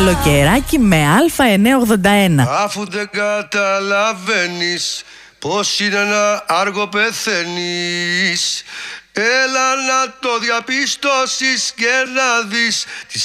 Καλοκαιράκι με Α981. Αφού δεν καταλαβαίνεις πως είναι ένα άργο πεθαίνεις, έλα να το διαπιστώσεις και να δεις